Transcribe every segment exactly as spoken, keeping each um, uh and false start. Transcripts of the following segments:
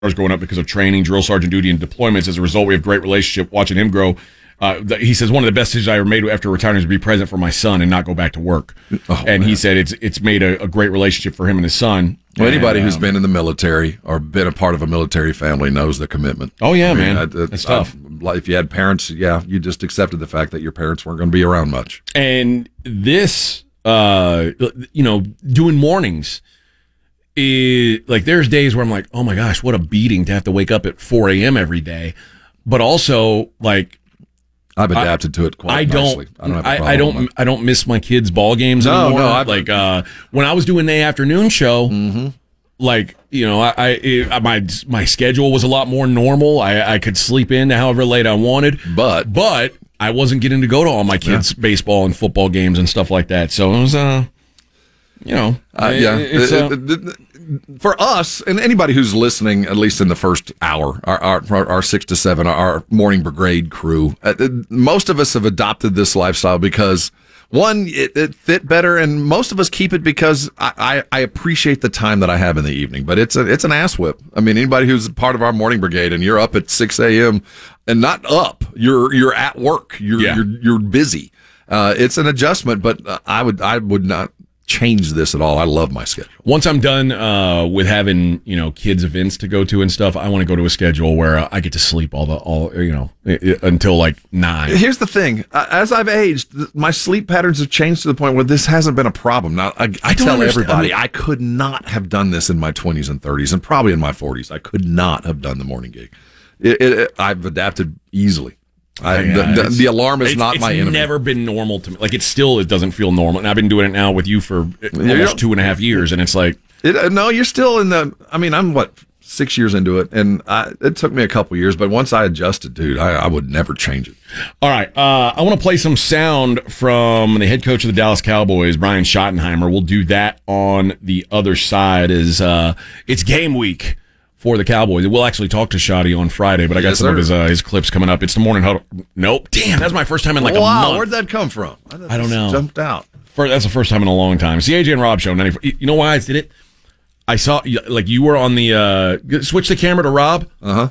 growing up because of training, drill sergeant duty, and deployments. As a result, we have a great relationship watching him grow. Uh, he says one of the best decisions I ever made after retiring is to be present for my son and not go back to work. Oh, and man. He said it's it's made a, a great relationship for him and his son. Well, anybody and, who's um, been in the military or been a part of a military family knows the commitment. Oh, yeah, I mean, man. I, I, That's tough. I, if you had parents, yeah, you just accepted the fact that your parents weren't going to be around much. And this, uh, you know, doing mornings, is, like there's days where I'm like, oh, my gosh, what a beating to have to wake up at four a.m. every day. But also, like, I've adapted I, to it quite I don't, nicely. I don't have a problem I, I don't with I don't miss my kids' ball games no, anymore. No, I've, like uh, when I was doing the afternoon show, mm-hmm. like, you know, I, I it, my my schedule was a lot more normal. I, I could sleep in however late I wanted. But but I wasn't getting to go to all my kids' yeah. baseball and football games and stuff like that. So it was uh you know, uh, it, yeah. It's, uh, for us, and anybody who's listening, at least in the first hour, our our, our six to seven, our morning brigade crew, uh, most of us have adopted this lifestyle because, one, it, it fit better, and most of us keep it because I, I, I appreciate the time that I have in the evening. But it's a, it's an ass whip. I mean, anybody who's part of our morning brigade and you're up at six a.m. and not up, you're you're at work, you're yeah. you're, you're busy. Uh, it's an adjustment, but I would I would not change this at all. I love my schedule. Once I'm done uh, with having, you know, kids events to go to and stuff, I want to go to a schedule where uh, I get to sleep all the all you know until like nine. Here's the thing: as I've aged, my sleep patterns have changed to the point where this hasn't been a problem. Now I, I, I tell understand. everybody I could not have done this in my twenties and thirties, and probably in my forties. I could not have done the morning gig. It, it, it, I've adapted easily. I, yeah, the, the, the alarm is it's, not it's my enemy. It's never been normal to me. Like, it still it doesn't feel normal. And I've been doing it now with you for almost two and a half years, and it's like... It, no, you're still in the... I mean, I'm, what, six years into it, and I, it took me a couple years, but once I adjusted, dude, I, I would never change it. All right, uh, I want to play some sound from the head coach of the Dallas Cowboys, Brian Schottenheimer. We'll do that on the other side. Is uh, It's game week for the Cowboys. We'll actually talk to Shotty on Friday, but I got yes, some sir. of his uh, his clips coming up. It's the morning huddle. Nope. Damn, that's my first time in like wow, a month. Where'd that come from? I, I don't know. Jumped out. For, that's the first time in a long time. It's the A J and Rob show. ninety-four You know why I did it? I saw, like, you were on the, uh, switch the camera to Rob. Uh-huh.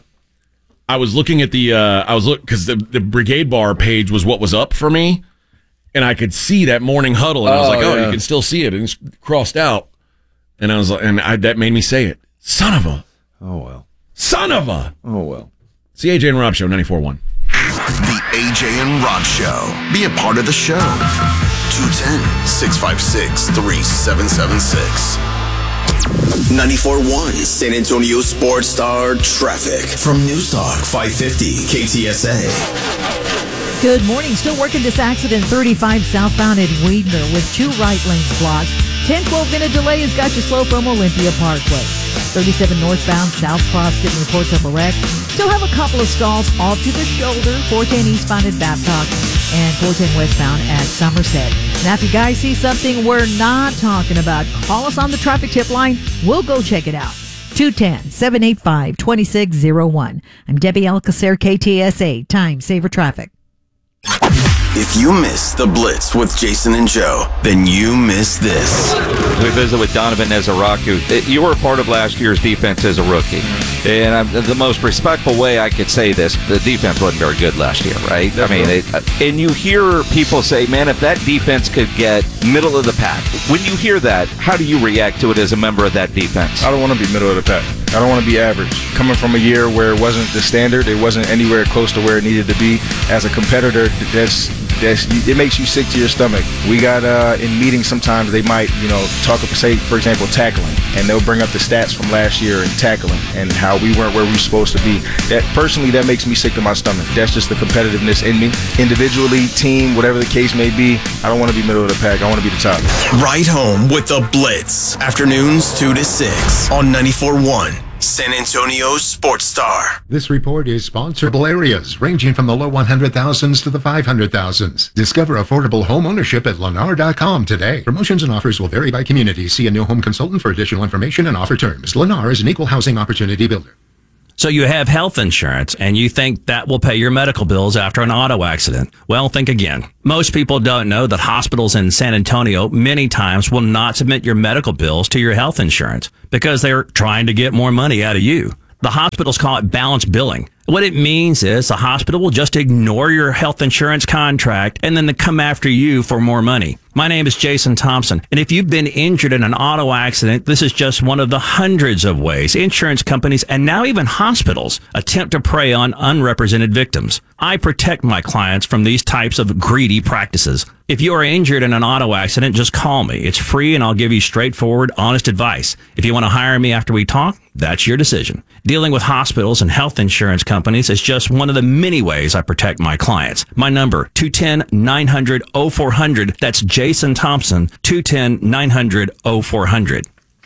I was looking at the, uh, I was looking, because the, the Brigade Bar page was what was up for me, and I could see that morning huddle, and oh, I was like, oh, yeah. you can still see it, and it's crossed out. And I was like, and I, that made me say it. Son of a. Oh, well. Son of a! Oh, well. It's the A J and Rob Show, ninety-four point one. The A J and Rob Show. Be a part of the show. two one zero, six five six, three seven seven six. ninety-four point one San Antonio Sports Star Traffic. From News Talk five fifty K T S A. Good morning. Still working this accident thirty-five southbound at Weidner with two right lanes blocked. ten, twelve minute delay has got you slow from Olympia Parkway. thirty-seven northbound, South Cross getting reports of a wreck. Still have a couple of stalls off to the shoulder, four ten eastbound at Babcock and four ten westbound at Somerset. Now, if you guys see something we're not talking about, call us on the traffic tip line. We'll go check it out. two one zero, seven eight five, two six zero one. I'm Debbie Alcacer, K T S A, Time Saver Traffic. If you miss the Blitz with Jason and Joe, then you miss this. We visit with Donovan Nezaraku. You were a part of last year's defense as a rookie. And I'm, the most respectful way I could say this, the defense wasn't very good last year, right? I mean, it, and you hear people say, man, if that defense could get middle of the pack. When you hear that, how do you react to it as a member of that defense? I don't want to be middle of the pack. I don't want to be average. Coming from a year where it wasn't the standard, it wasn't anywhere close to where it needed to be. As a competitor, that's that's it makes you sick to your stomach. We got uh, in meetings sometimes they might you know talk about, say for example tackling, and they'll bring up the stats from last year in tackling and how we weren't where we were supposed to be. That personally, that makes me sick to my stomach. That's just the competitiveness in me. Individually, team, whatever the case may be, I don't want to be middle of the pack. I want to be the top. Right home with the Blitz. Afternoons two to six on ninety-four point one. San Antonio Sports Star. This report is sponsorable areas ranging from the low one hundred thousands to the five hundred thousands. Discover affordable home ownership at Lennar dot com today. Promotions and offers will vary by community. See a new home consultant for additional information and offer terms. Lennar is an equal housing opportunity builder. So you have health insurance and you think that will pay your medical bills after an auto accident. Well, think again. Most people don't know that hospitals in San Antonio many times will not submit your medical bills to your health insurance because they're trying to get more money out of you. The hospitals call it balanced billing. What it means is the hospital will just ignore your health insurance contract and then they come after you for more money. My name is Jason Thompson, and if you've been injured in an auto accident, this is just one of the hundreds of ways insurance companies and now even hospitals attempt to prey on unrepresented victims. I protect my clients from these types of greedy practices. If you are injured in an auto accident, just call me. It's free and I'll give you straightforward, honest advice. If you want to hire me after we talk, that's your decision. Dealing with hospitals and health insurance companies is just one of the many ways I protect my clients. My number, two one zero, nine hundred, oh four hundred. That's Jason Thompson, two one zero, nine hundred, oh four hundred.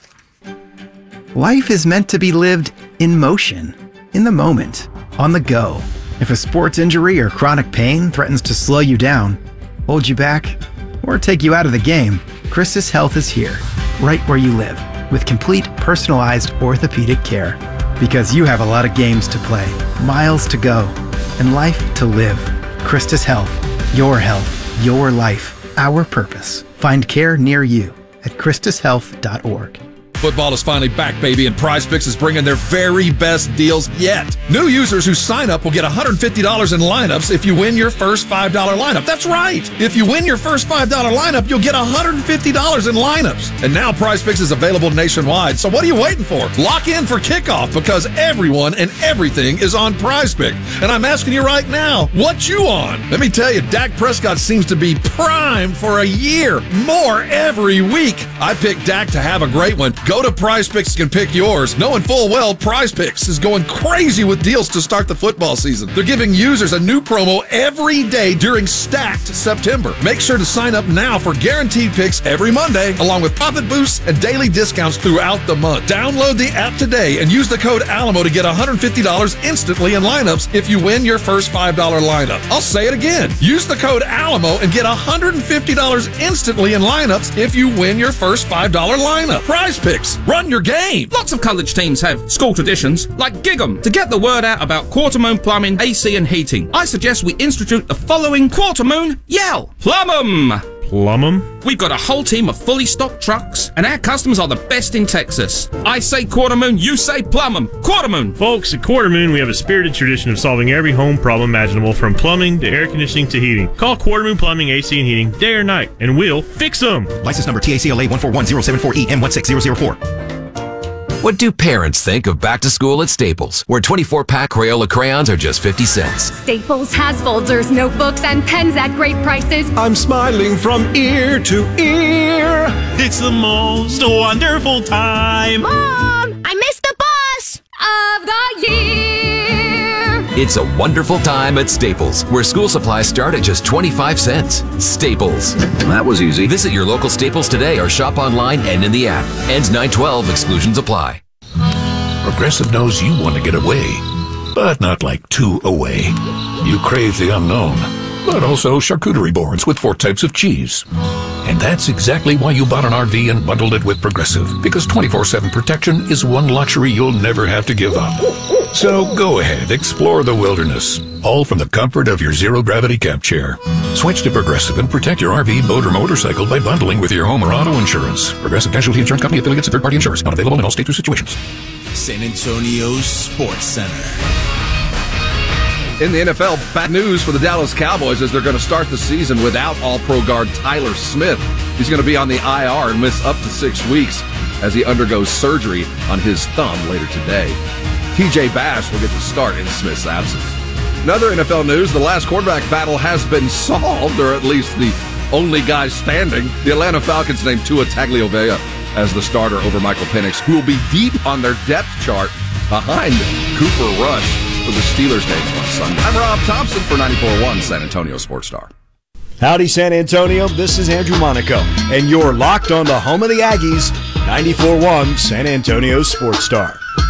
Life is meant to be lived in motion, in the moment, on the go. If a sports injury or chronic pain threatens to slow you down, hold you back, or take you out of the game, Christus Health is here, right where you live, with complete personalized orthopedic care. Because you have a lot of games to play, miles to go, and life to live. Christus Health, your health, your life, our purpose. Find care near you at christus health dot org. Football is finally back, baby, and PrizePicks is bringing their very best deals yet. New users who sign up will get one hundred fifty dollars in lineups if you win your first five dollar lineup. That's right. If you win your first five dollar lineup, you'll get one hundred fifty dollars in lineups. And now PrizePicks is available nationwide. So what are you waiting for? Lock in for kickoff because everyone and everything is on PrizePicks. And I'm asking you right now, what you on? Let me tell you, Dak Prescott seems to be primed for a year. More every week. I picked Dak to have a great one. Go to PrizePicks and pick yours, knowing full well PrizePicks is going crazy with deals to start the football season. They're giving users a new promo every day during Stacked September. Make sure to sign up now for guaranteed picks every Monday, along with profit boosts and daily discounts throughout the month. Download the app today and use the code Alamo to get one hundred fifty dollars instantly in lineups if you win your first five dollar lineup. I'll say it again. Use the code Alamo and get one hundred fifty dollars instantly in lineups if you win your first five dollar lineup. PrizePicks. Run your game. Lots of college teams have school traditions, like Gig 'em. To get the word out about Quarter Moon Plumbing, A C and Heating, I suggest we institute the following Quarter Moon Yell. Plum 'em! Plum 'em? We've got a whole team of fully stocked trucks, and our customers are the best in Texas. I say Quarter Moon, you say Plum 'em. Quarter Moon! Folks, at Quarter Moon, we have a spirited tradition of solving every home problem imaginable, from plumbing to air conditioning to heating. Call Quarter Moon Plumbing, A C and Heating, day or night, and we'll fix them. License number T A C L A one four one zero seven four E M one six zero zero four. What do parents think of back to school at Staples, where twenty-four pack Crayola crayons are just fifty cents? Staples has folders, notebooks, and pens at great prices. I'm smiling from ear to ear. It's the most wonderful time. Mom, I missed the bus of the year. It's a wonderful time at Staples, where school supplies start at just twenty-five cents. Staples. That was easy. Visit your local Staples today or shop online and in the app. Ends nine twelve. Exclusions apply. Progressive knows you want to get away, but not like too away. You crave the unknown, but also charcuterie boards with four types of cheese. And that's exactly why you bought an R V and bundled it with Progressive, because twenty-four seven protection is one luxury you'll never have to give up. So go ahead, explore the wilderness, all from the comfort of your zero-gravity camp chair. Switch to Progressive and protect your R V, boat, or motorcycle by bundling with your home or auto insurance. Progressive Casualty Insurance Company, affiliates, and third-party insurers. Not available in all states or situations. San Antonio's Sports Center. In the N F L, bad news for the Dallas Cowboys as they're going to start the season without All-Pro guard Tyler Smith. He's going to be on the I R and miss up to six weeks as he undergoes surgery on his thumb later today. T J Bass will get the start in Smith's absence. Another N F L news, the last quarterback battle has been solved, or at least the only guy standing. The Atlanta Falcons named Tua Tagovailoa as the starter over Michael Penix, who will be deep on their depth chart behind Cooper Rush for the Steelers game on Sunday. I'm Rob Thompson for ninety-four point one San Antonio Sports Star. Howdy, San Antonio. This is Andrew Monaco, and you're locked on the home of the Aggies, ninety-four point one San Antonio Sports Star.